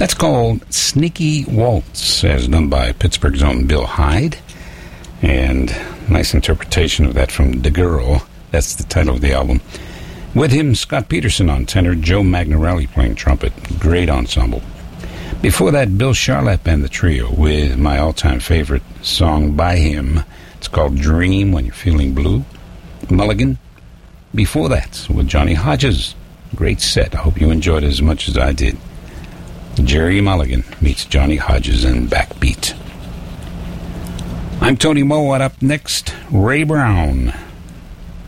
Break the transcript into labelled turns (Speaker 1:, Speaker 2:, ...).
Speaker 1: That's called Sneaky Waltz, as done by Pittsburgh's own Bill Hyde. And nice interpretation of that from The Girl. That's the title of the album. With him, Scott Peterson on tenor, Joe Magnarelli playing trumpet. Great ensemble. Before that, Bill Charlap and the Trio with my all-time favorite song by him. It's called Dream When You're Feeling Blue. Mulligan. Before that, with Johnny Hodges. Great set. I hope you enjoyed it as much as I did. Jerry Mulligan meets Johnny Hodges and Backbeat. I'm Tony Moe. Up next, Ray Brown.